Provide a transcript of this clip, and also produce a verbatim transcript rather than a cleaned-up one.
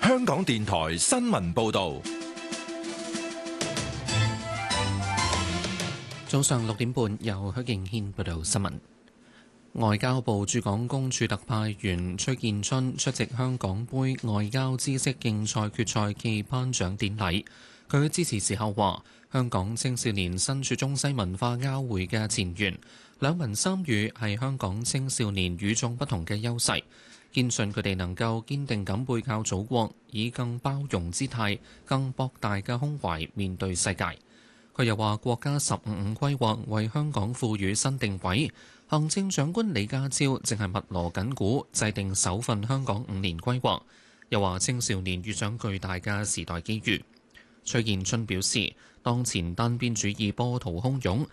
香港電台新聞報道。 早上六點半，由許敬軒報道新聞。外交部駐港公署特派員崔建春出席香港杯外交知識競賽決賽暨頒獎典禮。佢致辭時候話：香港青少年身處中西文化交匯嘅前沿，兩文三語係香港青少年與眾不同嘅優勢。堅信佢哋能夠堅定咁背靠祖國，以更包容姿態、更博大嘅胸懷面對世界。佢又話：國家十五五規劃為香港賦予新定位，行政長官李家超正係密鑼緊鼓制定首份香港五年規劃。又話青少年遇上巨大嘅時代機遇。崔建春表示，當前單邊主義波濤洶湧，